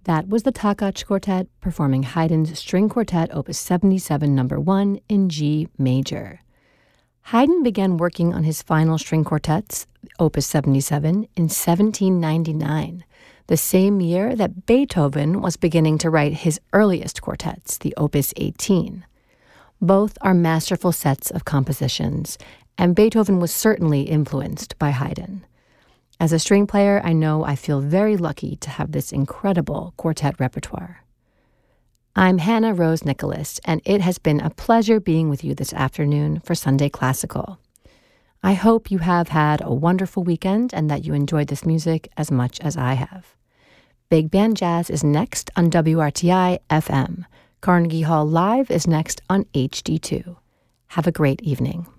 That was the Takach Quartet performing Haydn's String Quartet Opus 77 No. 1 in G major. Haydn began working on his final string quartets, Opus 77, in 1799, the same year that Beethoven was beginning to write his earliest quartets, the Opus 18. Both are masterful sets of compositions, and Beethoven was certainly influenced by Haydn. As a string player, I know I feel very lucky to have this incredible quartet repertoire. I'm Hannah Rose Nicholas, and it has been a pleasure being with you this afternoon for Sunday Classical. I hope you have had a wonderful weekend and that you enjoyed this music as much as I have. Big Band Jazz is next on WRTI FM. Carnegie Hall Live is next on HD2. Have a great evening.